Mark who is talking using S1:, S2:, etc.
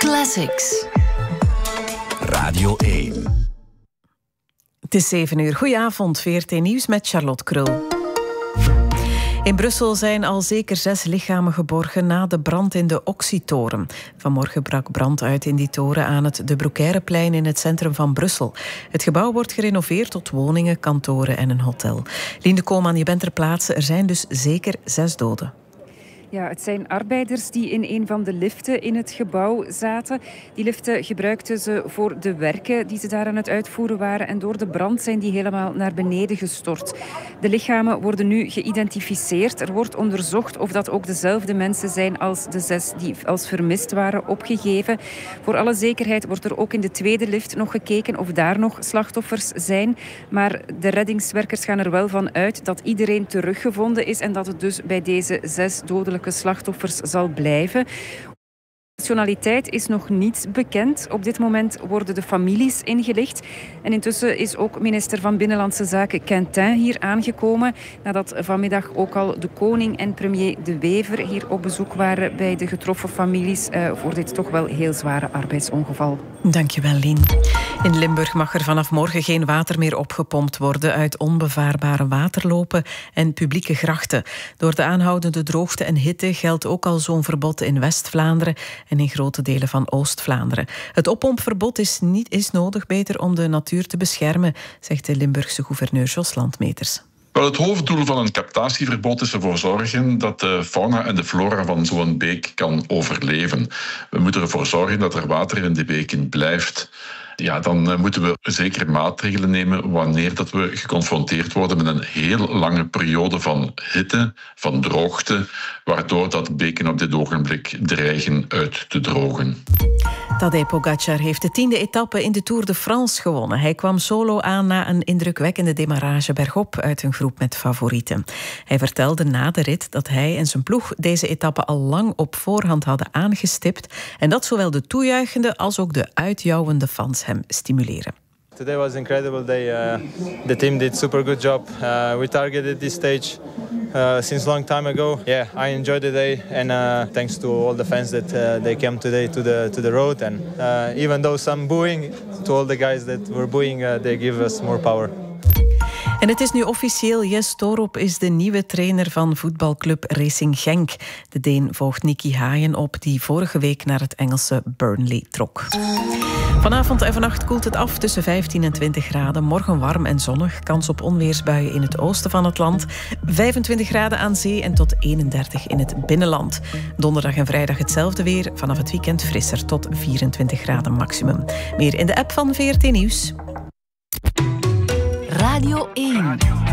S1: Classics.
S2: Radio 1.
S3: Het is 7 uur. Goedenavond, VRT Nieuws met Charlotte Krul. In Brussel zijn al zeker 6 lichamen geborgen na de brand in de Oxy-toren. Vanmorgen brak brand uit in die toren aan het De Broekeireplein in het centrum van Brussel. Het gebouw wordt gerenoveerd tot woningen, kantoren en een hotel. Lien Koolman, je bent ter plaatse. Er zijn dus zeker 6 doden.
S4: Ja, het zijn arbeiders die in een van de liften in het gebouw zaten. Die liften gebruikten ze voor de werken die ze daar aan het uitvoeren waren. En door de brand zijn die helemaal naar beneden gestort. De lichamen worden nu geïdentificeerd. Er wordt onderzocht of dat ook dezelfde mensen zijn als de 6 die als vermist waren opgegeven. Voor alle zekerheid wordt er ook in de tweede lift nog gekeken of daar nog slachtoffers zijn. Maar de reddingswerkers gaan er wel van uit dat iedereen teruggevonden is en dat het dus bij deze 6 dodelijke slachtoffers zal blijven. De nationaliteit is nog niet bekend. Op dit moment worden de families ingelicht. En intussen is ook minister van Binnenlandse Zaken Quentin hier aangekomen. Nadat vanmiddag ook al de koning en premier De Wever hier op bezoek waren bij de getroffen families voor dit toch wel heel zware arbeidsongeval.
S3: Dankjewel, Lien. In Limburg mag er vanaf morgen geen water meer opgepompt worden uit onbevaarbare waterlopen en publieke grachten. Door de aanhoudende droogte en hitte geldt ook al zo'n verbod in West-Vlaanderen en in grote delen van Oost-Vlaanderen. Het oppompverbod is nodig beter om de natuur te beschermen, zegt de Limburgse gouverneur Jos Landmeters.
S5: Wel, het hoofddoel van een captatieverbod is ervoor zorgen dat de fauna en de flora van zo'n beek kan overleven. We moeten ervoor zorgen dat er water in de beken blijft. Ja, dan moeten we zeker maatregelen nemen wanneer dat we geconfronteerd worden met een heel lange periode van hitte, van droogte, waardoor dat beken op dit ogenblik dreigen uit te drogen.
S3: Tadej Pogacar heeft de 10e etappe in de Tour de France gewonnen. Hij kwam solo aan na een indrukwekkende demarrage bergop uit een groep met favorieten. Hij vertelde na de rit dat hij en zijn ploeg deze etappe al lang op voorhand hadden aangestipt en dat zowel de toejuichende als ook de uitjouwende fans hem stimuleren.
S6: Today was an incredible day. The team did super good job. We targeted this stage since long time ago. Yeah, I enjoyed the day and thanks to all the fans that they came today to the road and even though some booing, to all the guys that were booing, they give us more power.
S3: En het is nu officieel. Jes Torup is de nieuwe trainer van voetbalclub Racing Genk. De Deen volgt Nicky Haaien op, die vorige week naar het Engelse Burnley trok. Vanavond en vannacht koelt het af tussen 15 en 20 graden. Morgen warm en zonnig. Kans op onweersbuien in het oosten van het land. 25 graden aan zee en tot 31 in het binnenland. Donderdag en vrijdag hetzelfde weer. Vanaf het weekend frisser tot 24 graden maximum. Meer in de app van VRT Nieuws.
S1: Radio 1.